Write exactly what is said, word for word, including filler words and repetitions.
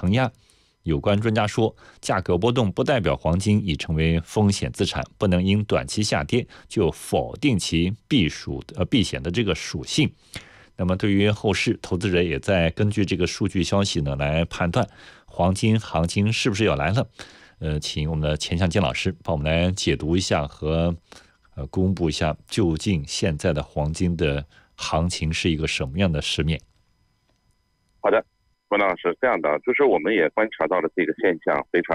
承压。有关专家说，价格波动不代表黄金已成为风险资产，不能因短期下跌就否定其避暑呃避险的这个属性。那么对于后市，投资者也在根据这个数据消息呢来判断黄金行情是不是要来了。呃，请我们的钱向金老师帮我们来解读一下和呃公布一下，究竟现在的黄金的行情是一个什么样的市面？ 好的，关老师，这样的就是我们也观察到了这个现象非常